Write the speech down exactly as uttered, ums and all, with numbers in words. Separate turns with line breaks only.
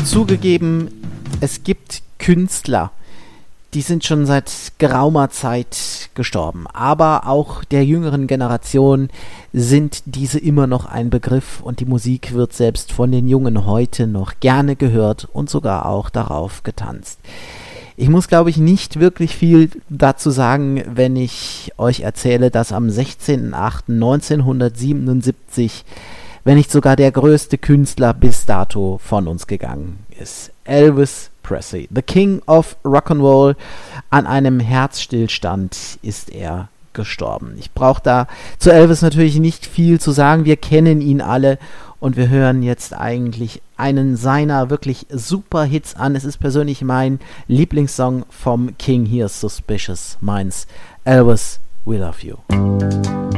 Zugegeben, es gibt Künstler, die sind schon seit geraumer Zeit gestorben. Aber auch der jüngeren Generation sind diese immer noch ein Begriff und die Musik wird selbst von den Jungen heute noch gerne gehört und sogar auch darauf getanzt. Ich muss, glaube ich, nicht wirklich viel dazu sagen, wenn ich euch erzähle, dass am sechzehnten achten neunzehnhundertsiebenundsiebzig, wenn nicht sogar der größte Künstler bis dato von uns gegangen ist. Elvis Presley, the King of Rock'n'Roll, an einem Herzstillstand ist er gestorben. Ich brauche da zu Elvis natürlich nicht viel zu sagen, wir kennen ihn alle und wir hören jetzt eigentlich einen seiner wirklich super Hits an. Es ist persönlich mein Lieblingssong vom King, hier ist Suspicious Minds. Elvis, We Love You.